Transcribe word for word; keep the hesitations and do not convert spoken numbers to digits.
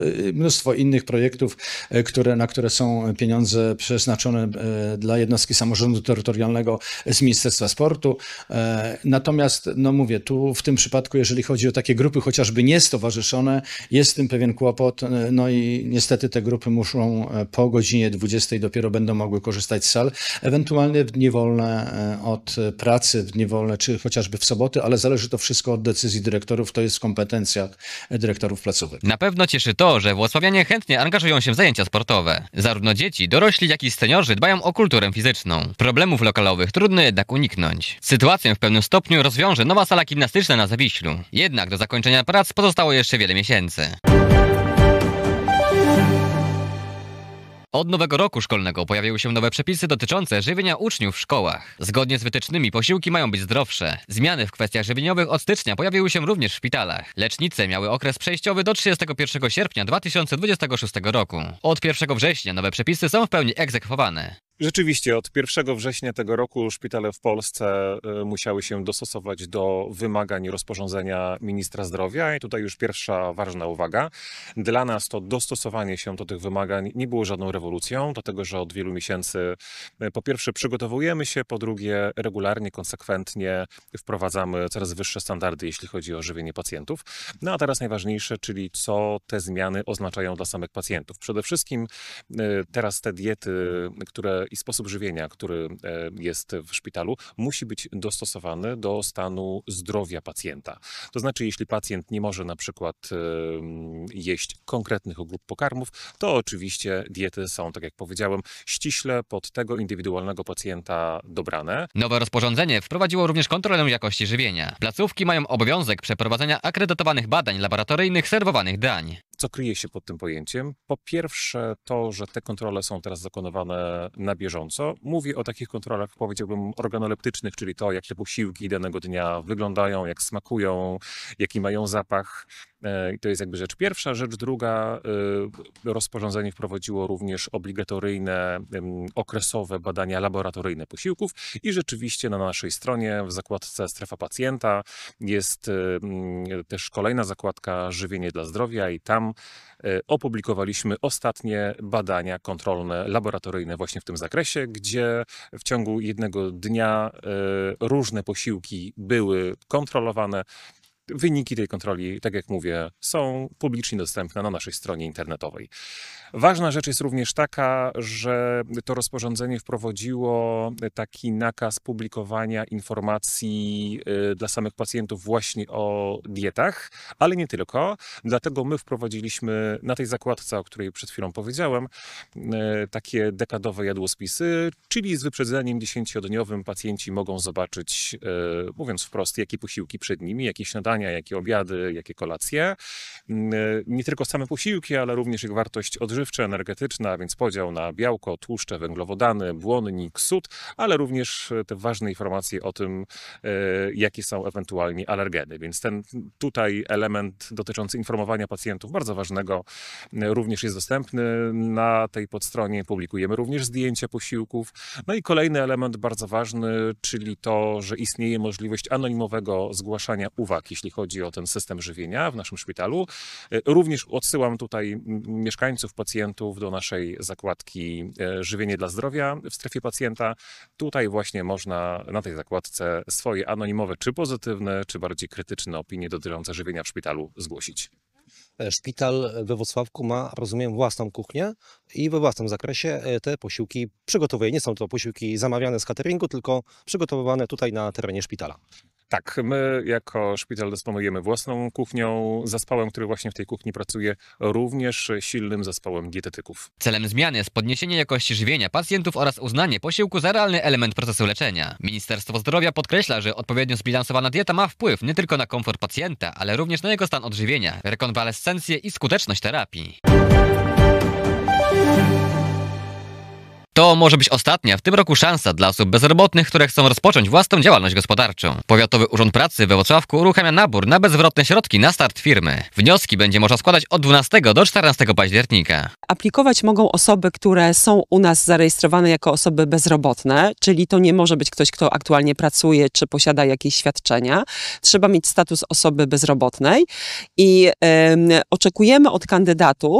mnóstwo innych projektów, które, na które są pieniądze przeznaczone dla jednostki samorządu terytorialnego z Ministerstwa Sportu. Natomiast, no mówię, tu w tym przypadku, jeżeli chodzi o takie grupy chociażby niestowarzyszone, jest w tym pewien kłopot, no i niestety te grupy muszą po godzinie dwudziestej dopiero będą mogły korzystać z sal, ewentualnie w dni wolne od pracy, w dni wolne, czy chociażby w soboty, ale zależy to wszystko od decyzji dyrektorów, to jest w kompetencjach dyrektorów placówek. Na pewno cieszy to, że włocławianie chętnie angażują się w zajęcia sportowe. Zarówno dzieci, dorośli, jak i seniorzy dbają o kulturę fizyczną. Problemów lokalowych trudno jednak uniknąć. Sytuację w pewnym stopniu rozwiąże nowa sala gimnastyczna na Zawiślu. Jednak do zakończenia prac pozostało jeszcze wiele miesięcy. Od nowego roku szkolnego pojawiły się nowe przepisy dotyczące żywienia uczniów w szkołach. Zgodnie z wytycznymi posiłki mają być zdrowsze. Zmiany w kwestiach żywieniowych od stycznia pojawiły się również w szpitalach. Lecznice miały okres przejściowy do trzydziestego pierwszego sierpnia dwa tysiące dwudziestego szóstego roku. Od pierwszego września nowe przepisy są w pełni egzekwowane. Rzeczywiście, od pierwszego września tego roku szpitale w Polsce musiały się dostosować do wymagań rozporządzenia ministra zdrowia i tutaj już pierwsza ważna uwaga. Dla nas to dostosowanie się do tych wymagań nie było żadną rewolucją, dlatego że od wielu miesięcy po pierwsze przygotowujemy się, po drugie regularnie, konsekwentnie wprowadzamy coraz wyższe standardy, jeśli chodzi o żywienie pacjentów. No a teraz najważniejsze, czyli co te zmiany oznaczają dla samych pacjentów. Przede wszystkim teraz te diety, które i sposób żywienia, który jest w szpitalu, musi być dostosowany do stanu zdrowia pacjenta. To znaczy, jeśli pacjent nie może na przykład jeść konkretnych grup pokarmów, to oczywiście diety są, tak jak powiedziałem, ściśle pod tego indywidualnego pacjenta dobrane. Nowe rozporządzenie wprowadziło również kontrolę jakości żywienia. Placówki mają obowiązek przeprowadzenia akredytowanych badań laboratoryjnych serwowanych dań. Co kryje się pod tym pojęciem? Po pierwsze to, że te kontrole są teraz dokonywane na bieżąco. Mówię o takich kontrolach, powiedziałbym, organoleptycznych, czyli to, jak te posiłki danego dnia wyglądają, jak smakują, jaki mają zapach. I to jest jakby rzecz pierwsza. Rzecz druga, rozporządzenie wprowadziło również obligatoryjne, okresowe badania laboratoryjne posiłków i rzeczywiście na naszej stronie w zakładce Strefa Pacjenta jest też kolejna zakładka Żywienie dla zdrowia i tam opublikowaliśmy ostatnie badania kontrolne, laboratoryjne właśnie w tym zakresie, gdzie w ciągu jednego dnia różne posiłki były kontrolowane. Wyniki tej kontroli, tak jak mówię, są publicznie dostępne na naszej stronie internetowej. Ważna rzecz jest również taka, że to rozporządzenie wprowadziło taki nakaz publikowania informacji dla samych pacjentów właśnie o dietach, ale nie tylko. Dlatego my wprowadziliśmy na tej zakładce, o której przed chwilą powiedziałem, takie dekadowe jadłospisy, czyli z wyprzedzeniem dziesięciodniowym pacjenci mogą zobaczyć, mówiąc wprost, jakie posiłki przed nimi, jakie śniadania, jakie obiady, jakie kolacje. Nie tylko same posiłki, ale również ich wartość odżywcza, energetyczna, a więc podział na białko, tłuszcze, węglowodany, błonnik, sód, ale również te ważne informacje o tym, jakie są ewentualnie alergeny. Więc ten tutaj element dotyczący informowania pacjentów, bardzo ważnego, również jest dostępny. Na tej podstronie publikujemy również zdjęcia posiłków. No i kolejny element bardzo ważny, czyli to, że istnieje możliwość anonimowego zgłaszania uwag, jeśli chodzi o ten system żywienia w naszym szpitalu. Również odsyłam tutaj mieszkańców, pacjentów do naszej zakładki Żywienie dla zdrowia w Strefie Pacjenta. Tutaj właśnie można na tej zakładce swoje anonimowe, czy pozytywne, czy bardziej krytyczne opinie dotyczące żywienia w szpitalu zgłosić. Szpital we Włocławku ma, rozumiem, własną kuchnię i we własnym zakresie te posiłki przygotowuje. Nie są to posiłki zamawiane z cateringu, tylko przygotowywane tutaj na terenie szpitala. Tak, my jako szpital dysponujemy własną kuchnią, zespołem, który właśnie w tej kuchni pracuje, również silnym zespołem dietetyków. Celem zmiany jest podniesienie jakości żywienia pacjentów oraz uznanie posiłku za realny element procesu leczenia. Ministerstwo Zdrowia podkreśla, że odpowiednio zbilansowana dieta ma wpływ nie tylko na komfort pacjenta, ale również na jego stan odżywienia, rekonwalescencję i skuteczność terapii. To może być ostatnia w tym roku szansa dla osób bezrobotnych, które chcą rozpocząć własną działalność gospodarczą. Powiatowy Urząd Pracy we Włocławku uruchamia nabór na bezwrotne środki na start firmy. Wnioski będzie można składać od dwunastego do czternastego października. Aplikować mogą osoby, które są u nas zarejestrowane jako osoby bezrobotne, czyli to nie może być ktoś, kto aktualnie pracuje czy posiada jakieś świadczenia. Trzeba mieć status osoby bezrobotnej i e, oczekujemy od kandydatów,